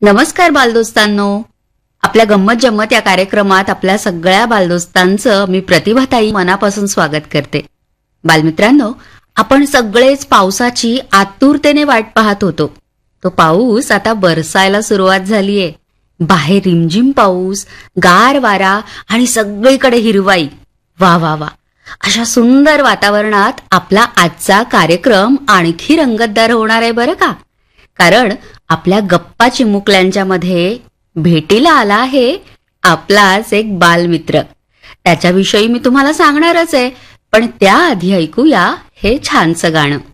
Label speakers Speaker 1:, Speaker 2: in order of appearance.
Speaker 1: नमस्कार बालदोस्तांनो. आपल्या गंमत जम्मत या कार्यक्रमात आपल्या सगळ्या बालदोस्तांचं मी प्रतिभाताई मनापासून स्वागत करते. बालमित्रांनो, आपण सगळेच पावसाची आतुरतेने वाट पाहत होतो. तो पाऊस आता बरसायला सुरुवात झालीये. बाहेर रिमझिम पाऊस, गार वारा आणि सगळीकडे हिरवाई. वा वा वा, अशा सुंदर वातावरणात आपला आजचा कार्यक्रम आणखी रंगतदार होणार आहे बरं का. कारण आपल्या गप्पा चिमुकल्यांच्या मध्ये भेटीला आला आहे आपलाच एक बालमित्र. त्याच्याविषयी मी तुम्हाला सांगणारच आहे, पण त्याआधी ऐकूया हे छानसं गाणं.